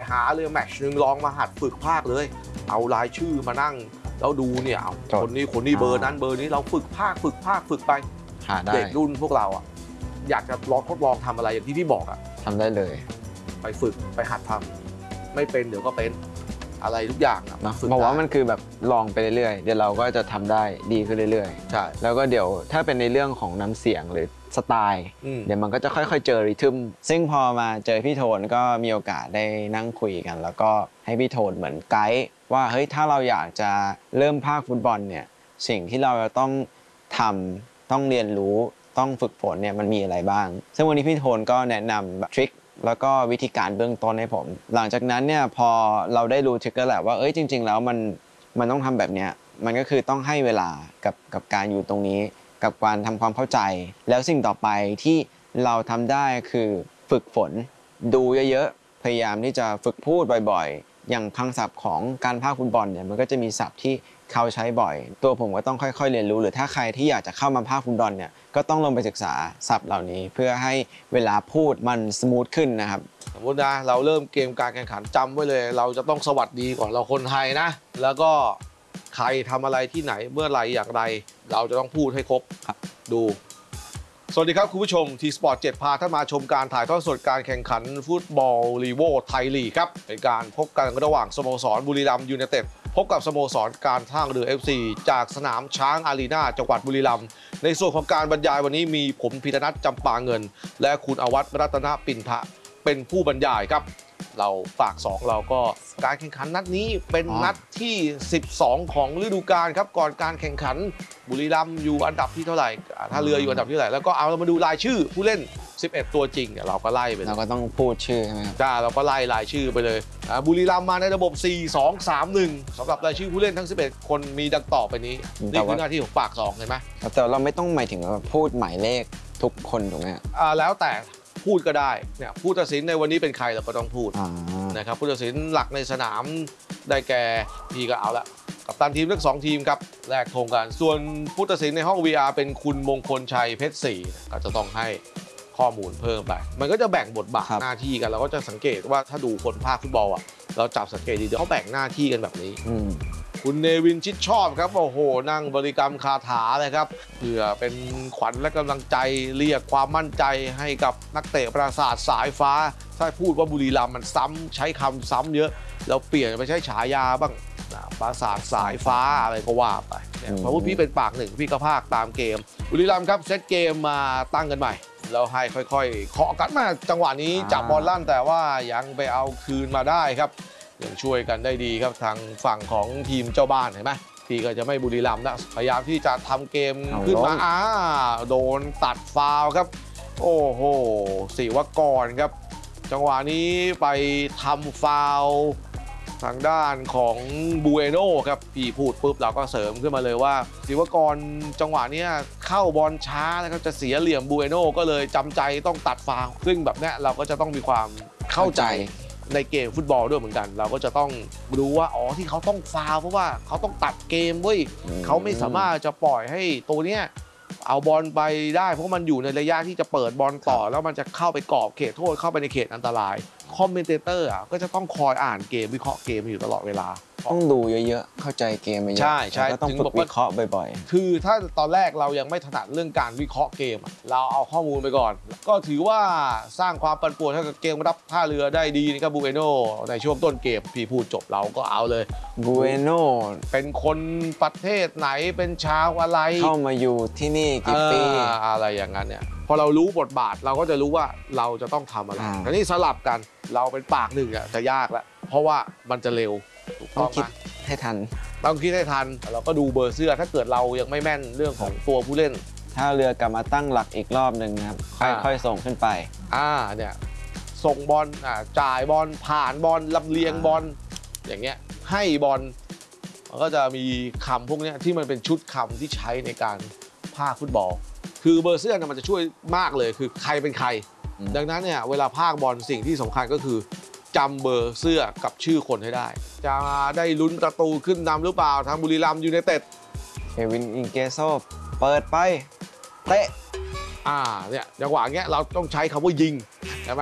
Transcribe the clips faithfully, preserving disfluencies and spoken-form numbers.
หาเลยแมตช์หนึ่งลองมาหัดฝึกภาคเลยเอารายชื่อมานั่งแล้วดูเนี่ยคนนี้คนนี้เบอร์นั้นเบอร์นี้เราฝึกภาคฝึกภาคฝึกไปเด็กรุ่นพวกเราอ่ะอยากจะลองทดลองทำอะไรอย่างที่พี่บอกอ่ะทำได้เลยไปฝึกไปหัดทำไม่เป็นเดี๋ยวก็เป็นอะไรทุกอย่างนะบอกว่ามันคือแบบลองไปเรื่อยๆเดี๋ยวเราก็จะทำได้ดีขึ้นเรื่อยๆใช่แล้วก็เดี๋ยวถ้าเป็นในเรื่องของน้ำเสียงหรือสไตล์เดี๋ยวมันก็จะค่อยๆเจอริทึมซึ่งพอมาเจอพี่โทนก็มีโอกาสได้นั่งคุยกันแล้วก็ให้พี่โทนเหมือนไกด์ว่าเฮ้ยถ้าเราอยากจะเริ่มภาคฟุตบอลเนี่ยสิ่งที่เราจะต้องทำต้องเรียนรู้ต้องฝึกฝนเนี่ยมันมีอะไรบ้างซึ่งวันนี้พี่โทนก็แนะนำแบบทริคแล้วก็วิธีการเบื้องต้นให้ผมหลังจากนั้นเนี่ยพอเราได้รู้ทริคก็แหละว่าเอ้ยจริงๆแล้วมันมันต้องทำแบบเนี้ยมันก็คือต้องให้เวลากับกับการอยู่ตรงนี้กับการทำความเข้าใจแล้วสิ่งต่อไปที่เราทำได้คือฝึกฝนดูเยอะๆพยายามที่จะฝึกพูดบ่อยๆอย่างคำศัพท์ของการพากย์ฟุตบอลเนี่ยมันก็จะมีศัพท์ที่เขาใช้บ่อยตัวผมก็ต้องค่อยๆเรียนรู้หรือถ้าใครที่อยากจะเข้ามาพากย์ฟุตบอลเนี่ยก็ต้องลงไปศึกษาศัพท์เหล่านี้เพื่อให้เวลาพูดมันสมูทขึ้นนะครับสมมตินะเราเริ่มเกมการแข่งขันจำไว้เลยเราจะต้องสวัสดีก่อนเราคนไทยนะแล้วก็ใครทำอะไรที่ไหนเมื่อไรอย่างไรเราจะต้องพูดให้ครบดูสวัสดีครับคุณผู้ชมทีสปอร์ตเจ็ดพาท่านมาชมการถ่ายทอดสดการแข่งขันฟุตบอลลีโวไทยลีกครับเป็นการพบกันระหว่างสโมสรบุรีรัมย์ยูไนเต็ดพบกับสโมสรการท่าเรือ เอฟ ซี จากสนามช้างอารีนาจังหวัดบุรีรัมย์ในส่วนของการบรรยายวันนี้มีผมพีรนัทจำปาเงินและคุณอวัฒน์รัตนปิ่นทะเป็นผู้บรรยายครับเราฝากสองเราก็การแข่งขันนัดนี้เป็นนัดที่สิบสองของฤดูกาลครับก่อนการแข่งขันบุรีรัมย์อยู่อันดับที่เท่าไหร่ท่าเรืออยู่อันดับที่เท่าไหร่แล้วก็เอาเรามาดูรายชื่อผู้เล่นสิบเอ็ดตัวจริงเนี่ยเราก็ไล่ไปเราก็ต้องพูดชื่อใช่ไหมครับจ้าเราก็ไล่รายชื่อไปเลยบุรีรัมย์มาในระบบ สี่ สอง สาม หนึ่ง สำหรับรายชื่อผู้เล่นทั้งสิบเอ็ดคนมีดังต่อไปนี้นี่คือหน้าที่ของปากสองเห็นไหมแต่เราไม่ต้องหมายถึงว่าพูดหมายเลขทุกคนถูกไหมอ่าแล้วแต่พูดก็ได้เนี่ยผู้ตัดสินในวันนี้เป็นใครเราก็ต้องพูดนะครับผู้ตัดสินหลักในสนามได้แก่พี่ก็เอาละกัปตันทีมทั้งสองทีมครับแลกธงกันส่วนผู้ตัดสินในห้อง วี อาร์ เป็นคุณมงคลชัยเพชรศรีก็จะต้องให้ข้อมูลเพิ่มไปมันก็จะแบ่งบทบาทหน้าที่กันเราก็จะสังเกตว่าถ้าดูคนภาคฟุตบอลอ่ะเราจับสังเกตดีๆเขาแบ่งหน้าที่กันแบบนี้คุณเนวินชิดชอบครับโอ้โหนั่งบริกรรมคาถาเลยครับเพื่อเป็นขวัญและกำลังใจเรียกความมั่นใจให้กับนักเตะปราสาทสายฟ้าถ้าพูดว่าบุรีรัมย์มันซ้ำใช้คำซ้ำเยอะแล้วเปลี่ยนไปใช้ฉายาบ้างปราสาทสายฟ้าอะไรก็ว่าไปเพราะว่าพี่เป็นปากหนึ่งพี่ก็พากตามเกมบุรีรัมย์ครับเซตเกมมาตั้งกันใหม่แล้วให้ค่อยๆเคาะกันมาจังหวะนี้จับบอลลั่นแต่ว่ายังไปเอาคืนมาได้ครับยังช่วยกันได้ดีครับทางฝั่งของทีมเจ้าบ้านเห็นไหมพี่ก็จะไม่บุรีรัมย์นะพยายามที่จะทำเกมขึ้นมาอ้าโดนตัดฟาวล์ครับโอ้โหศิวกรครับจังหวะนี้ไปทำฟาวล์ทางด้านของบูเอโน่ครับพี่พูดปุ๊บเราก็เสริมขึ้นมาเลยว่าศิวกรจังหวะนี้เข้าบอลช้านะครับจะเสียเหลี่ยมบูเอโน่ก็เลยจำใจต้องตัดฟาวล์ซึ่งแบบนี้เราก็จะต้องมีความเข้าใจในเกมฟุตบอลด้วยเหมือนกันเราก็จะต้องรู้ว่าอ๋อที่เขาต้องฟาวล์เพราะว่าเขาต้องตัดเกมเว้ยเขาไม่สามารถจะปล่อยให้ตัวเนี้ยเอาบอลไปได้เพราะมันอยู่ในระยะที่จะเปิดบอลต่อแล้วมันจะเข้าไปกรอบเขตโทษเข้าไปในเขตอันตรายคอมเมนเตเตอร์อ่ะก็จะต้องคอยอ่านเกมวิเคราะห์เกมอยู่ตลอดเวลาต้องดูเยอะๆเข้าใจเกมเยอะใช่ใช่ก็ต้องฝึกวิเคราะห์บ่อยๆคือถ้าตอนแรกเรายังไม่ถนัดเรื่องการวิเคราะห์เกมเราเอาข้อมูลไปก่อนก็ถือว่าสร้างความปั่นป่วนให้กับเกมรับท่าเรือได้ดีนะครับบูเอโน่ในช่วงต้นเกมพี่พูดจบเราก็เอาเลยบูเอโน่เป็นคนประเทศไหนเป็นชาวอะไรเข้ามาอยู่ที่นี่กี่ปีอะไรอย่างนั้นเนี่ยพอเรารู้บทบาทเราก็จะรู้ว่าเราจะต้องทำอะไรแต่นี่สลับกันเราเป็นปากหนึ่งอ่ะจะยากแล้วเพราะว่ามันจะเร็วต้องคิดให้ทันต้องคิดให้ทันเราก็ดูเบอร์เสื้อถ้าเกิดเรายังไม่แม่นเรื่องของตัวผู้เล่นถ้าเรือกลับมาตั้งหลักอีกรอบหนึ่งนะครับค่อยๆส่งขึ้นไปอ่าเนี่ยส่งบอลอ่าจ่ายบอลผ่านบอลลำเลียงบอลอย่างเงี้ยให้บอลมันก็จะมีคำพวกนี้ที่มันเป็นชุดคำที่ใช้ในการพากย์ฟุตบอลคือเบอร์เสื้อเนี่ยมันจะช่วยมากเลยคือใครเป็นใครดังนั้นเนี่ยเวลาพากย์บอลสิ่งที่สำคัญก็คือจำเบอร์เสื้อกับชื่อคนให้ได้จะได้ลุ้นประตูขึ้นนำหรือเปล่าทางบุรีรัมย์ยูไนเต็ดเควินอิงเกโซเปิดไปเตะอ่าเนี่ยจังหวะเงี้ยเราต้องใช้คำว่ายิงใช่ไหม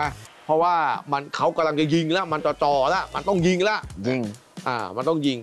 เพราะว่ามันเขากำลังจะยิงแล้วมันจ่อๆแล้วมันต้องยิงแล้วยิงอ่ามันต้องยิง